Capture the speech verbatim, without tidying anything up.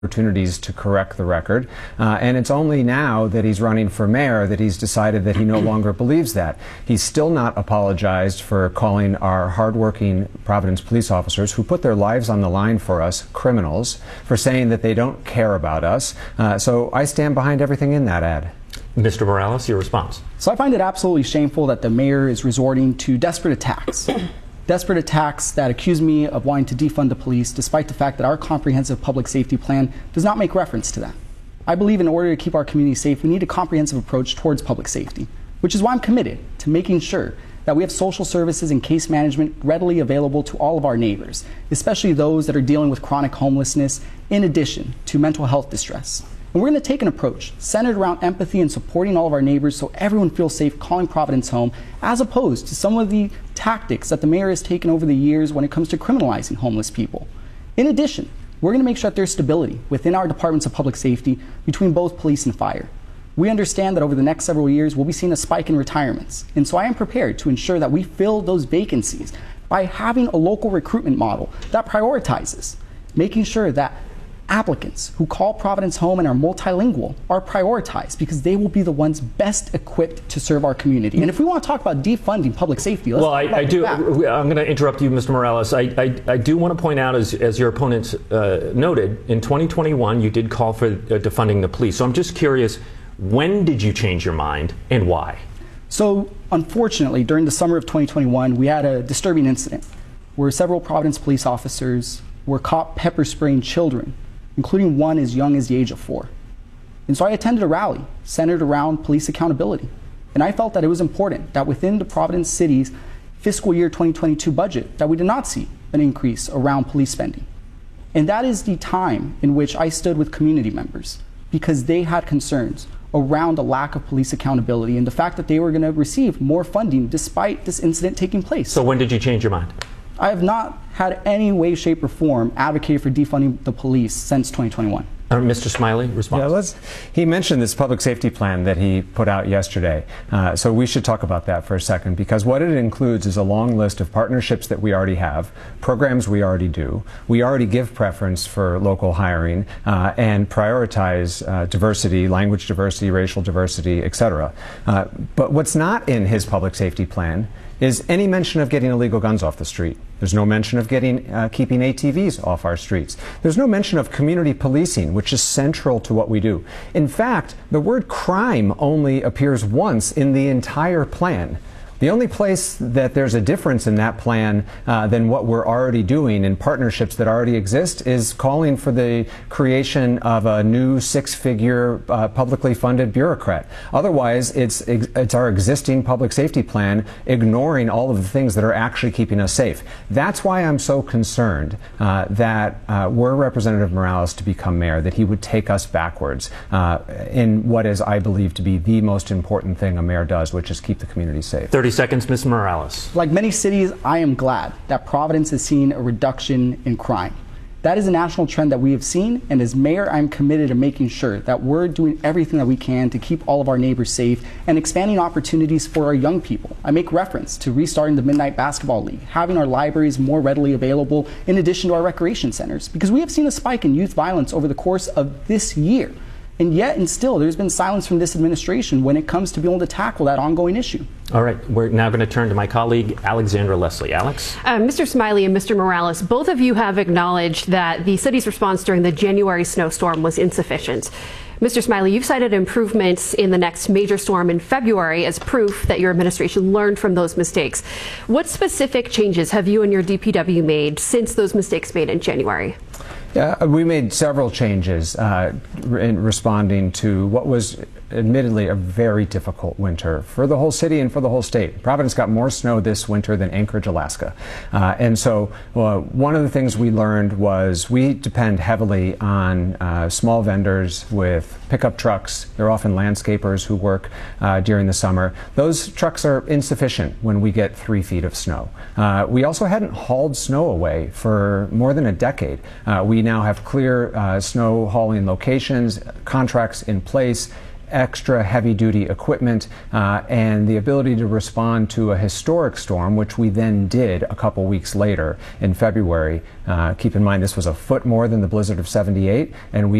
opportunities to correct the record, uh, and it's only now that he's running for mayor that he's decided that he no longer believes that. He's still not apologized for calling our hardworking Providence police officers who put their lives on the line for us criminals, for saying that they don't care about us. Uh, so I stand behind everything in that ad. Mister Morales, your response. So I find it absolutely shameful that the mayor is resorting to desperate attacks. Desperate attacks that accuse me of wanting to defund the police, despite the fact that our comprehensive public safety plan does not make reference to that. I believe in order to keep our community safe, we need a comprehensive approach towards public safety, which is why I'm committed to making sure that we have social services and case management readily available to all of our neighbors, especially those that are dealing with chronic homelessness, in addition to mental health distress. And we're going to take an approach centered around empathy and supporting all of our neighbors so everyone feels safe calling Providence home, as opposed to some of the tactics that the mayor has taken over the years when it comes to criminalizing homeless people. In addition, we're going to make sure that there's stability within our departments of public safety between both police and fire. We understand that over the next several years, we'll be seeing a spike in retirements. And so I am prepared to ensure that we fill those vacancies by having a local recruitment model that prioritizes, making sure that applicants who call Providence home and are multilingual are prioritized because they will be the ones best equipped to serve our community. And if we want to talk about defunding public safety, let's well, I, I do. That. I'm going to interrupt you, Mister Morales. I, I, I do want to point out, as, as your opponents uh, noted, in twenty twenty-one, you did call for uh, defunding the police. So I'm just curious, when did you change your mind and why? So, unfortunately, during the summer of twenty twenty-one, we had a disturbing incident where several Providence police officers were caught pepper spraying children, including one as young as the age of four. And so I attended a rally centered around police accountability. And I felt that it was important that within the Providence City's fiscal year twenty twenty-two budget, that we did not see an increase around police spending. And that is the time in which I stood with community members, because they had concerns around the lack of police accountability and the fact that they were going to receive more funding despite this incident taking place. So when did you change your mind? I have not had any way, shape, or form advocated for defunding the police since twenty twenty-one. Uh, Mister Smiley, response. Yeah, let's, he mentioned this public safety plan that he put out yesterday. Uh, so we should talk about that for a second, because what it includes is a long list of partnerships that we already have, programs we already do. We already give preference for local hiring uh, and prioritize uh, diversity, language diversity, racial diversity, et cetera. Uh, but what's not in his public safety plan is any mention of getting illegal guns off the street. There's no mention of getting uh, keeping A T Vs off our streets. There's no mention of community policing, which is central to what we do. In fact, the word crime only appears once in the entire plan. The only place that there's a difference in that plan uh, than what we're already doing in partnerships that already exist is calling for the creation of a new six-figure uh, publicly funded bureaucrat. Otherwise, it's, it's our existing public safety plan ignoring all of the things that are actually keeping us safe. That's why I'm so concerned uh, that uh, were Representative Morales to become mayor, that he would take us backwards uh, in what is, I believe, to be the most important thing a mayor does, which is keep the community safe. thirty seconds, Miz Morales. Like many cities, I am glad that Providence has seen a reduction in crime. That is a national trend that we have seen, and as mayor, I'm committed to making sure that we're doing everything that we can to keep all of our neighbors safe and expanding opportunities for our young people. I make reference to restarting the Midnight Basketball League, having our libraries more readily available in addition to our recreation centers, because we have seen a spike in youth violence over the course of this year. And yet and still, there's been silence from this administration when it comes to being able to tackle that ongoing issue. All right, we're now going to turn to my colleague, Alexandra Leslie. Alex? Uh, Mister Smiley and Mister Morales, both of you have acknowledged that the city's response during the January snowstorm was insufficient. Mister Smiley, you've cited improvements in the next major storm in February as proof that your administration learned from those mistakes. What specific changes have you and your D P W made since those mistakes made in January? Yeah, we made several changes uh, in responding to what was admittedly a very difficult winter for the whole city and for the whole state. Providence got more snow this winter than Anchorage, Alaska. Uh, and so uh, one of the things we learned was we depend heavily on uh, small vendors with pickup trucks. They're often landscapers who work uh, during the summer. Those trucks are insufficient when we get three feet of snow. Uh, we also hadn't hauled snow away for more than a decade. Uh, we now have clear uh, snow hauling locations, contracts in place. extra heavy-duty equipment uh, and the ability to respond to a historic storm, which we then did a couple weeks later in February. Uh, keep in mind, this was a foot more than the blizzard of seventy-eight, and we